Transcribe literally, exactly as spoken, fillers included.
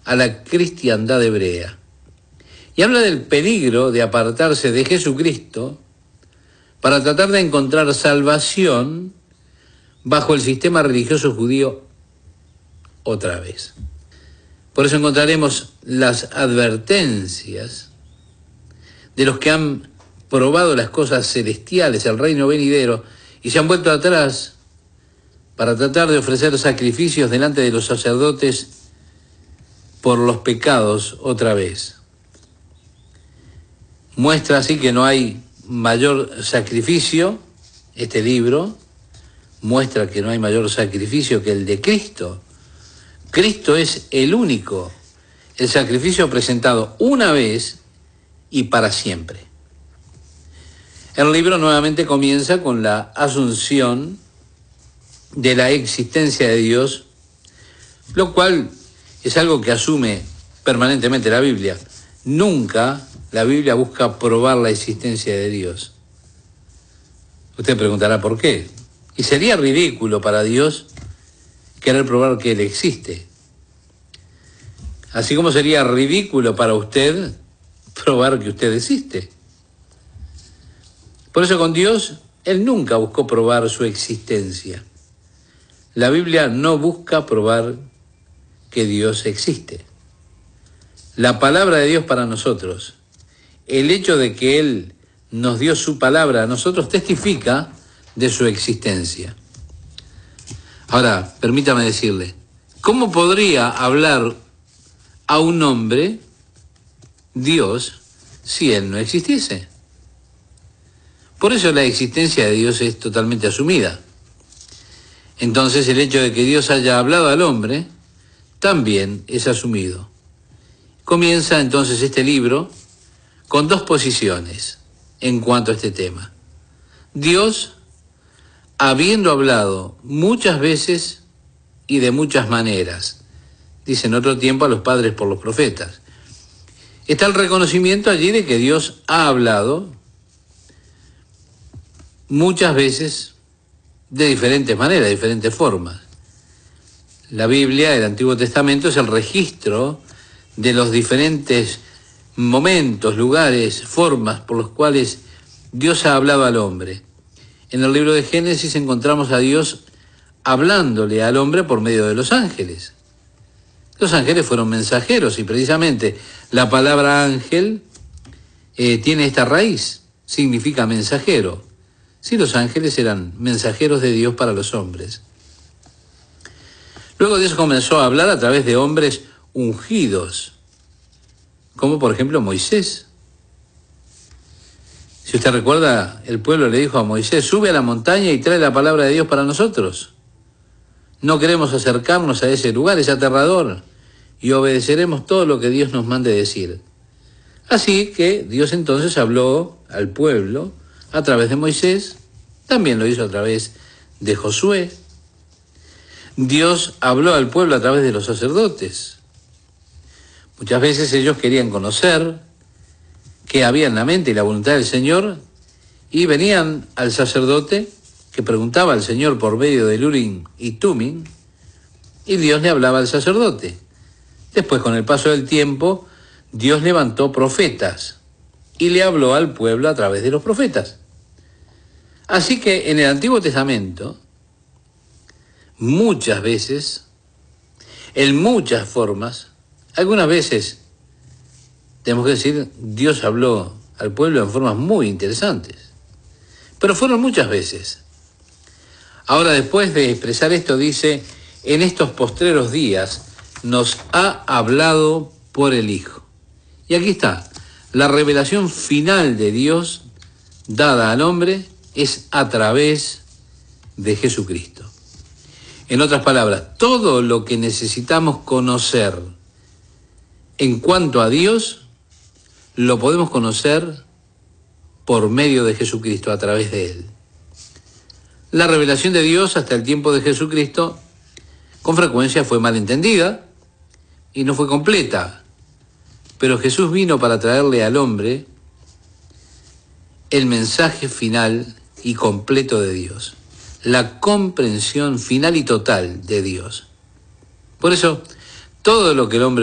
a la cristiandad hebrea. Y habla del peligro de apartarse de Jesucristo para tratar de encontrar salvación bajo el sistema religioso judío otra vez. Por eso encontraremos las advertencias de los que han probado las cosas celestiales, el reino venidero, y se han vuelto atrás para tratar de ofrecer sacrificios delante de los sacerdotes por los pecados otra vez. Muestra así que no hay mayor sacrificio, este libro muestra que no hay mayor sacrificio que el de Cristo. Cristo es el único, el sacrificio presentado una vez y para siempre. El libro nuevamente comienza con la asunción de la existencia de Dios, lo cual es algo que asume permanentemente la Biblia. Nunca la Biblia busca probar la existencia de Dios. Usted preguntará por qué. Y sería ridículo para Dios querer probar que Él existe. Así como sería ridículo para usted probar que usted existe. Por eso con Dios, Él nunca buscó probar su existencia. La Biblia no busca probar que Dios existe. La palabra de Dios para nosotros, el hecho de que Él nos dio su palabra a nosotros, testifica de su existencia. Ahora, permítame decirle, ¿cómo podría hablar a un hombre Dios si Él no existiese? Por eso la existencia de Dios es totalmente asumida. Entonces el hecho de que Dios haya hablado al hombre también es asumido. Comienza entonces este libro con dos posiciones en cuanto a este tema. Dios, habiendo hablado muchas veces y de muchas maneras, dice en otro tiempo a los padres por los profetas. Está el reconocimiento allí de que Dios ha hablado muchas veces de diferentes maneras, de diferentes formas. La Biblia, el Antiguo Testamento, es el registro de los diferentes momentos, lugares, formas por los cuales Dios ha hablado al hombre. En el libro de Génesis encontramos a Dios hablándole al hombre por medio de los ángeles. Los ángeles fueron mensajeros y precisamente la palabra ángel eh, tiene esta raíz, significa mensajero. Sí, los ángeles eran mensajeros de Dios para los hombres. Luego Dios comenzó a hablar a través de hombres ungidos, como por ejemplo Moisés. Si usted recuerda, el pueblo le dijo a Moisés, sube a la montaña y trae la palabra de Dios para nosotros. No queremos acercarnos a ese lugar, es aterrador, y obedeceremos todo lo que Dios nos mande decir. Así que Dios entonces habló al pueblo a través de Moisés, también lo hizo a través de Josué. Dios habló al pueblo a través de los sacerdotes. Muchas veces ellos querían conocer qué había en la mente y la voluntad del Señor y venían al sacerdote que preguntaba al Señor por medio del Urim y Tumim y Dios le hablaba al sacerdote. Después, con el paso del tiempo, Dios levantó profetas y le habló al pueblo a través de los profetas. Así que en el Antiguo Testamento, muchas veces, en muchas formas, algunas veces, tenemos que decir, Dios habló al pueblo en formas muy interesantes, pero fueron muchas veces. Ahora, después de expresar esto, dice, en estos postreros días nos ha hablado por el Hijo. Y aquí está, la revelación final de Dios dada al hombre es a través de Jesucristo. En otras palabras, todo lo que necesitamos conocer en cuanto a Dios, lo podemos conocer por medio de Jesucristo, a través de Él. La revelación de Dios hasta el tiempo de Jesucristo con frecuencia fue malentendida y no fue completa, pero Jesús vino para traerle al hombre el mensaje final y completo de Dios, la comprensión final y total de Dios. Por eso, todo lo que el hombre